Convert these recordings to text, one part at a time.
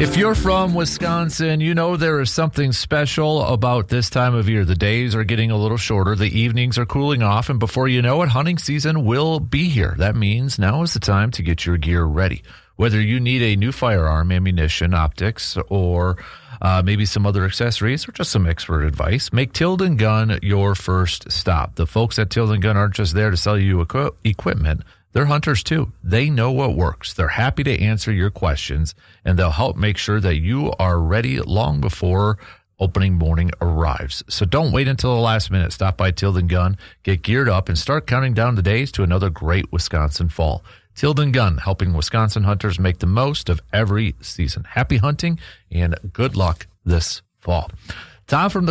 If you're from Wisconsin, you know there is something special about this time of year. The days are getting a little shorter, the evenings are cooling off, and before you know it, hunting season will be here. That means now is the time to get your gear ready. Whether you need a new firearm, ammunition, optics, or maybe some other accessories, or just some expert advice, make Tilden Gun your first stop. The folks at Tilden Gun aren't just there to sell you equipment. They're hunters, too. They know what works. They're happy to answer your questions, and they'll help make sure that you are ready long before opening morning arrives. So don't wait until the last minute. Stop by Tilden Gun, get geared up, and start counting down the days to another great Wisconsin fall. Tilden Gun, helping Wisconsin hunters make the most of every season. Happy hunting, and good luck this fall. Tom from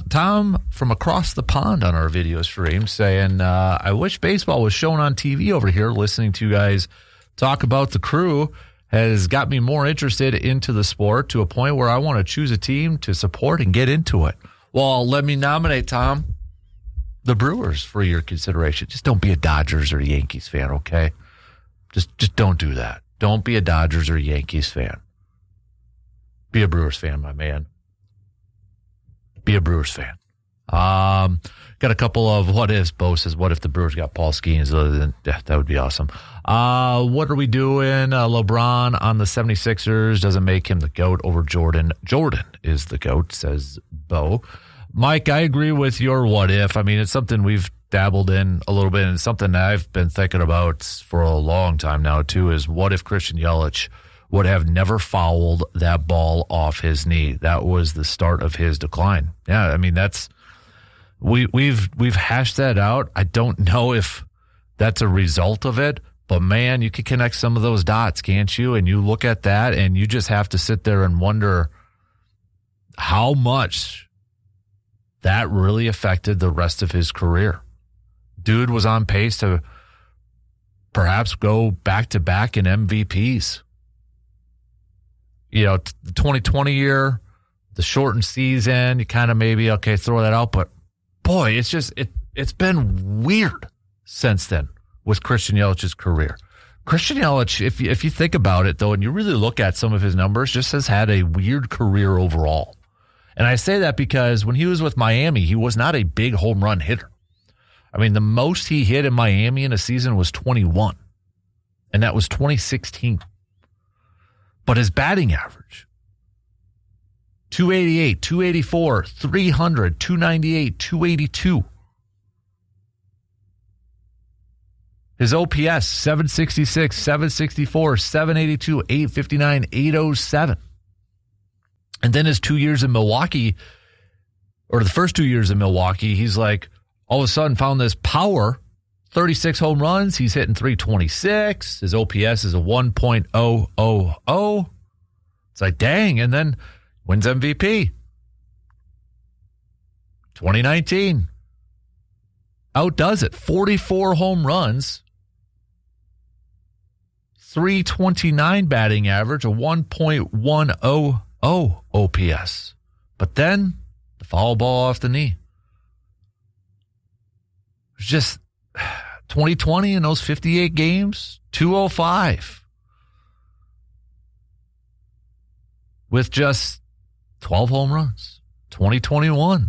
across the pond on our video stream saying, I wish baseball was shown on TV over here. Listening to you guys talk about the Crew has got me more interested into the sport to a point where I want to choose a team to support and get into it. Well, let me nominate, Tom, the Brewers for your consideration. Just don't be a Dodgers or Yankees fan, okay? Just don't do that. Don't be a Dodgers or Yankees fan. Be a Brewers fan, my man. Be a Brewers fan. Got a couple of what ifs. Bo says, what if the Brewers got Paul Skeens? That would be awesome. What are we doing? LeBron on the 76ers doesn't make him the GOAT over Jordan. Jordan is the GOAT, says Bo. Mike, I agree with your what if. I mean, it's something we've dabbled in a little bit, and something that I've been thinking about for a long time now, too, is what if Christian Yelich would have never fouled that ball off his knee? That was the start of his decline. Yeah, I mean, we've hashed that out. I don't know if that's a result of it, but man, you can connect some of those dots, can't you? And you look at that and you just have to sit there and wonder how much that really affected the rest of his career. Dude was on pace to perhaps go back-to-back in MVPs. You know, the 2020 year, the shortened season, you kind of maybe, okay, throw that out. But, boy, it's just, it's been weird since then with Christian Yelich's career. Christian Yelich, if you think about it, though, and you really look at some of his numbers, just has had a weird career overall. And I say that because when he was with Miami, he was not a big home run hitter. I mean, the most he hit in Miami in a season was 21, and that was 2016. But his batting average, 288, 284, 300, 298, 282. His OPS, 766, 764, 782, 859, 807. And then his 2 years in Milwaukee, or the first 2 years in Milwaukee, he's like, all of a sudden found this power, 36 home runs. He's hitting 326. His OPS is a 1.000. It's like, dang. And then wins MVP. 2019. Outdoes it. 44 home runs. 329 batting average, a 1.100 OPS. But then the foul ball off the knee. It's just 2020 in those 58 games, 205. With just 12 home runs. 2021,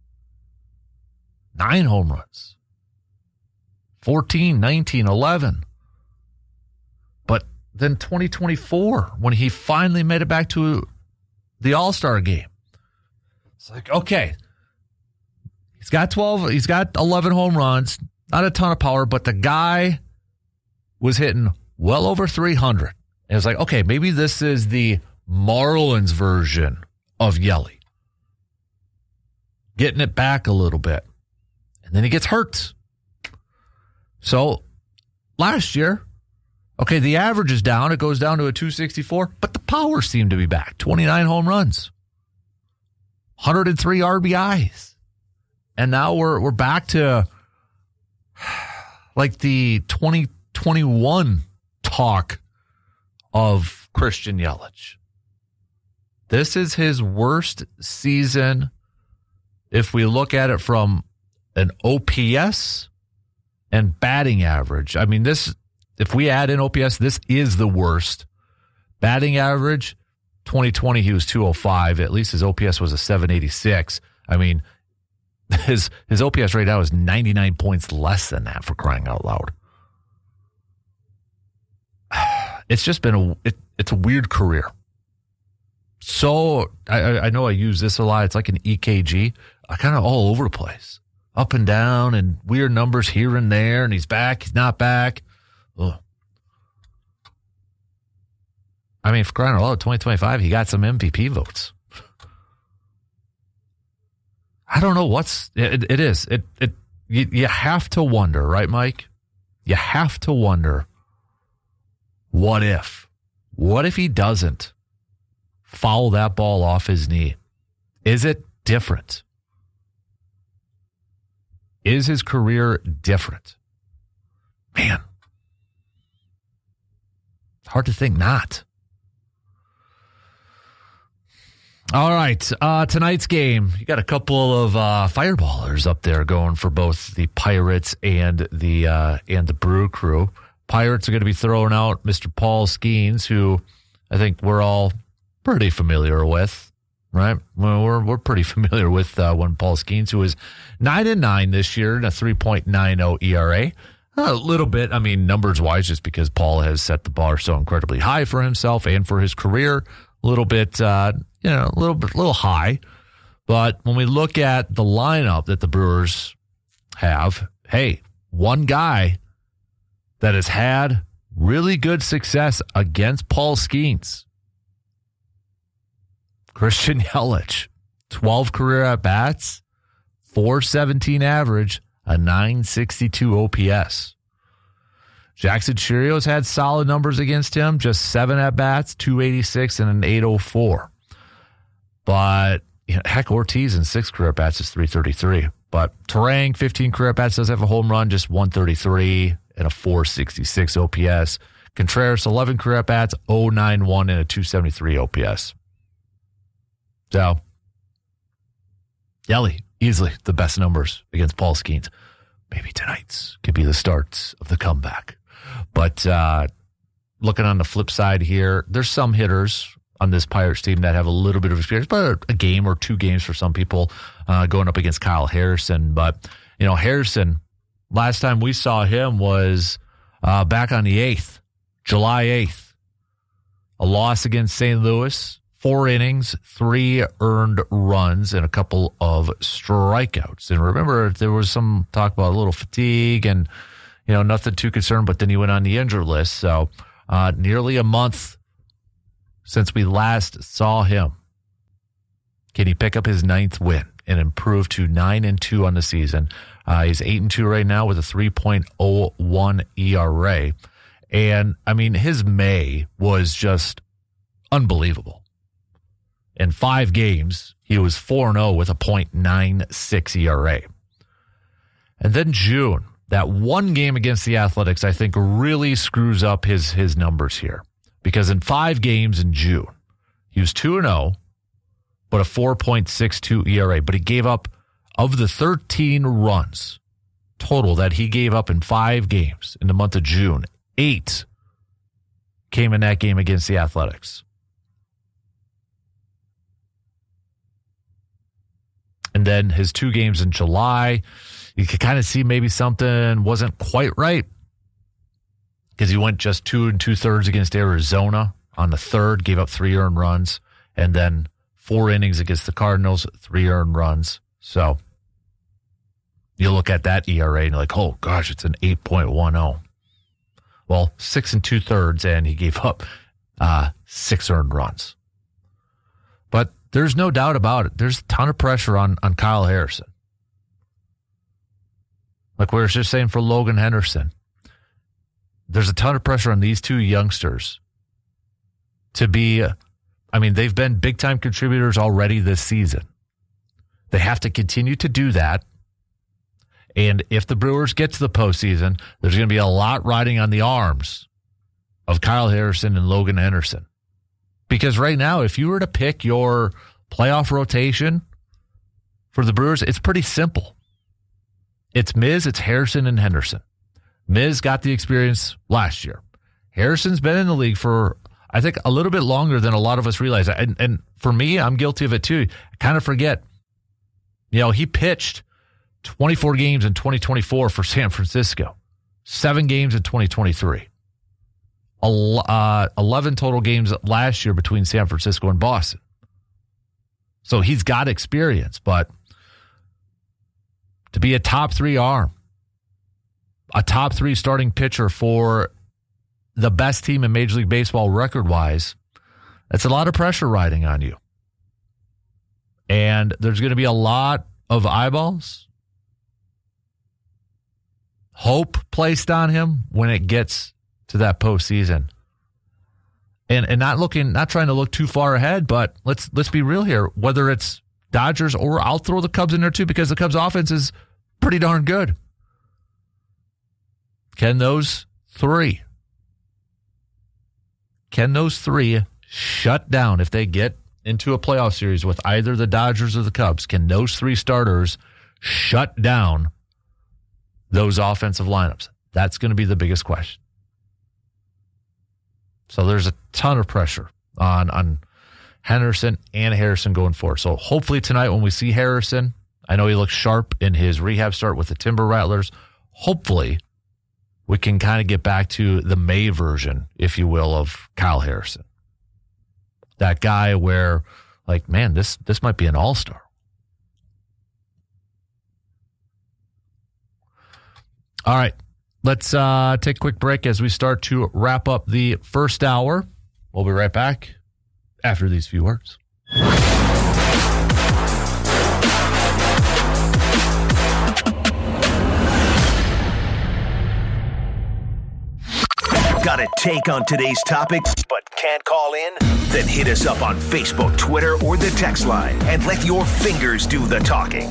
9 home runs. 14, 19, 11. But then 2024, when he finally made it back to the All-Star game. It's like, okay, he's got 11 home runs, not a ton of power, but the guy was hitting well over 300. And it's like, okay, maybe this is the Marlins version of Yelly. Getting it back a little bit. And then he gets hurt. So last year, okay, the average is down. It goes down to a 264, but the power seemed to be back. 29 home runs. 103 RBIs. And now we're back to like the 2021 talk of Christian Yelich. This is his worst season if we look at it from an OPS and batting average. I mean, this, if we add in OPS, this is the worst. Batting average, 2020, he was 205. At least his OPS was a 786. I mean, his OPS right now is 99 points less than that, for crying out loud. It's just been it's a weird career. So I know I use this a lot. It's like an EKG, kind of all over the place, up and down, and weird numbers here and there. And he's back, he's not back. Ugh. I mean, for crying out loud, 2025, he got some MVP votes. I don't know it is. You have to wonder, right, Mike? You have to wonder, what if? What if he doesn't foul that ball off his knee? Is it different? Is his career different? Man, it's hard to think not. All right, tonight's game, you got a couple of fireballers up there going for both the Pirates and the Brew Crew. Pirates are going to be throwing out Mr. Paul Skeens, who I think we're all pretty familiar with, right? Well, we're pretty familiar with one Paul Skeens, who is 9-9 this year and a 3.90 ERA. A little bit, I mean, numbers-wise, just because Paul has set the bar so incredibly high for himself and for his career. A little bit, a little high. But when we look at the lineup that the Brewers have, hey, one guy that has had really good success against Paul Skeens, Christian Yelich, 12 career at-bats, 417 average, a 962 OPS. Jackson Chirios had solid numbers against him, just 7 at-bats, 286 and an 804. But, heck, Ortiz in 6 career at-bats is 333. But Terang, 15 career at-bats, does have a home run, just 133 and a 466 OPS. Contreras, 11 career at-bats, 091 and a 273 OPS. So, Yelly, easily the best numbers against Paul Skeens. Maybe tonight's could be the start of the comeback. But looking on the flip side here, there's some hitters on this Pirates team that have a little bit of experience, but a game or 2 games for some people going up against Kyle Harrison. But, Harrison, last time we saw him was back on the 8th, July 8th. A loss against St. Louis, 4 innings, 3 earned runs, and a couple of strikeouts. And remember, there was some talk about a little fatigue and, nothing too concerned, but then he went on the injured list. So nearly a month since we last saw him. Can he pick up his 9th win and improve to 9-2 on the season? He's 8-2 right now with a 3.01 ERA. And, I mean, his May was just unbelievable. In 5 games, he was 4-0 with a .96 ERA. And then June, that one game against the Athletics, I think, really screws up his numbers here. Because in 5 games in June, he was 2-0, but a 4.62 ERA. But he gave up, of the 13 runs total that he gave up in 5 games in the month of June, 8 came in that game against the Athletics. And then his 2 games in July, you could kind of see maybe something wasn't quite right because he went just 2 2/3 against Arizona on the 3rd, gave up 3 earned runs, and then 4 innings against the Cardinals, 3 earned runs. So you look at that ERA and you're like, oh gosh, it's an 8.10. Well, 6 2/3, and he gave up 6 earned runs. But there's no doubt about it. There's a ton of pressure on Kyle Harrison. Like we were just saying for Logan Henderson. There's a ton of pressure on these 2 youngsters to be, they've been big-time contributors already this season. They have to continue to do that. And if the Brewers get to the postseason, there's going to be a lot riding on the arms of Kyle Harrison and Logan Henderson. Because right now, if you were to pick your playoff rotation for the Brewers, it's pretty simple. It's Miz, it's Harrison, and Henderson. Miz got the experience last year. Harrison's been in the league for, I think a little bit longer than a lot of us realize. And for me, I'm guilty of it too. I kind of forget. He pitched 24 games in 2024 for San Francisco, 7 games in 2023, 11 total games last year between San Francisco and Boston. So he's got experience, but to be a top 3 arm, a top 3 starting pitcher for the best team in Major League Baseball record-wise, that's a lot of pressure riding on you. And there's going to be a lot of eyeballs, hope placed on him when it gets to that postseason. And not trying to look too far ahead, but let's be real here. Whether it's Dodgers or I'll throw the Cubs in there too, because the Cubs offense is pretty darn good. Can those three shut down if they get into a playoff series with either the Dodgers or the Cubs? Can those 3 starters shut down those offensive lineups? That's going to be the biggest question. So there's a ton of pressure on Henderson and Harrison going forward. So hopefully tonight when we see Harrison, I know he looks sharp in his rehab start with the Timber Rattlers. Hopefully we can kind of get back to the May version, if you will, of Kyle Harrison. That guy where, like, man, this might be an all-star. All right, let's take a quick break as we start to wrap up the first hour. We'll be right back after these few words. Got a take on today's topic, but can't call in? Then hit us up on Facebook, Twitter, or the text line and let your fingers do the talking.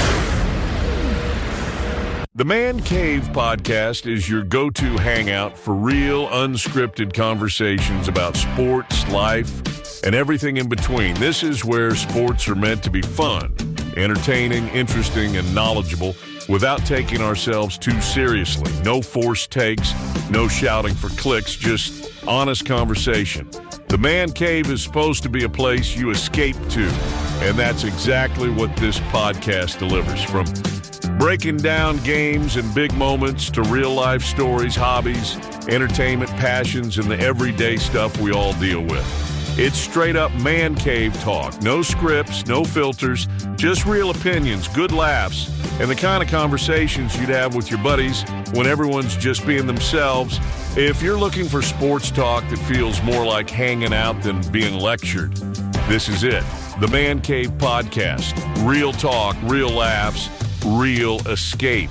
The Man Cave Podcast is your go-to hangout for real, unscripted conversations about sports, life, and everything in between. This is where sports are meant to be fun, entertaining, interesting, and knowledgeable without taking ourselves too seriously. No forced takes, no shouting for clicks, just honest conversation. The Man Cave is supposed to be a place you escape to, and that's exactly what this podcast delivers. From breaking down games and big moments to real-life stories, hobbies, entertainment, passions, and the everyday stuff we all deal with. It's straight-up Man Cave talk. No scripts, no filters, just real opinions, good laughs, and the kind of conversations you'd have with your buddies when everyone's just being themselves. If you're looking for sports talk that feels more like hanging out than being lectured, this is it. The Man Cave Podcast. Real talk, real laughs, real escape.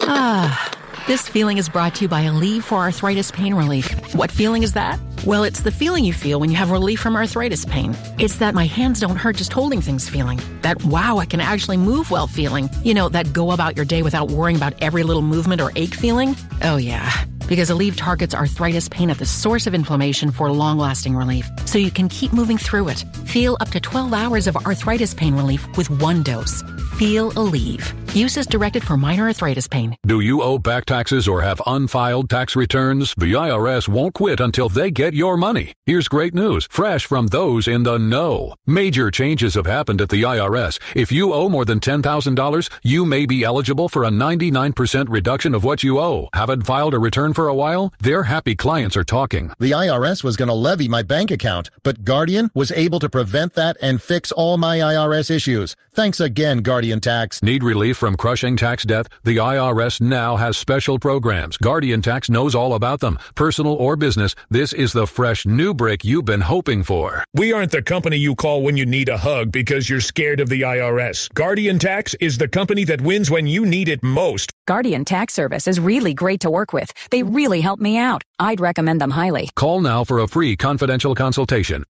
This feeling is brought to you by Aleve for Arthritis Pain Relief. What feeling is that? Well, it's the feeling you feel when you have relief from arthritis pain. It's that my hands don't hurt just holding things feeling. That wow, I can actually move well feeling. You know, that go about your day without worrying about every little movement or ache feeling. Oh yeah, because Aleve targets arthritis pain at the source of inflammation for long-lasting relief, so you can keep moving through it. Feel up to 12 hours of arthritis pain relief with 1 dose. Feel Aleve. Use is directed for minor arthritis pain. Do you owe back taxes or have unfiled tax returns? The IRS won't quit until they get your money. Here's great news, fresh from those in the know. Major changes have happened at the IRS. If you owe more than $10,000, you may be eligible for a 99% reduction of what you owe. Haven't filed a return for a while? Their happy clients are talking. The IRS was going to levy my bank account, but Guardian was able to prevent that and fix all my IRS issues. Thanks again, Guardian Tax. Need relief from crushing tax debt? The IRS now has special programs. Guardian Tax knows all about them. Personal or business, this is the fresh new break you've been hoping for. We aren't the company you call when you need a hug because you're scared of the IRS. Guardian Tax is the company that wins when you need it most. Guardian Tax Service is really great to work with. They really help me out. I'd recommend them highly. Call now for a free confidential consultation.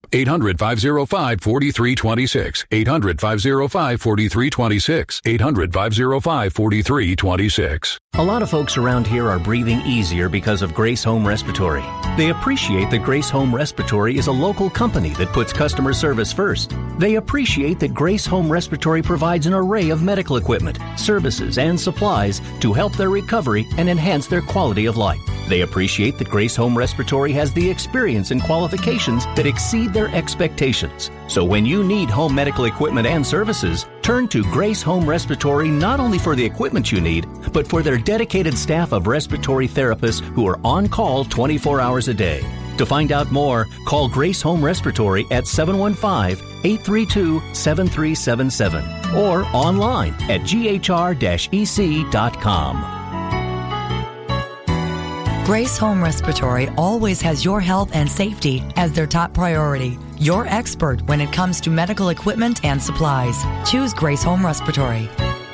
800-505-4326. 800-505-4326. 800-505-4326. A lot of folks around here are breathing easier because of Grace Home Respiratory. They appreciate that Grace Home Respiratory is a local company that puts customer service first. They appreciate that Grace Home Respiratory provides an array of medical equipment, services, and supplies to to help their recovery and enhance their quality of life. They appreciate that Grace Home Respiratory has the experience and qualifications that exceed their expectations. So when you need home medical equipment and services, turn to Grace Home Respiratory not only for the equipment you need, but for their dedicated staff of respiratory therapists who are on call 24 hours a day. To find out more, call Grace Home Respiratory at 715-832-7377 or online at ghr-ec.com. Grace Home Respiratory always has your health and safety as their top priority. Your expert when it comes to medical equipment and supplies. Choose Grace Home Respiratory.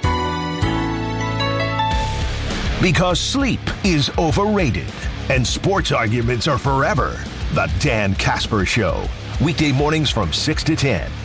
Because sleep is overrated and sports arguments are forever. The Dan Casper Show. Weekday mornings from 6 to 10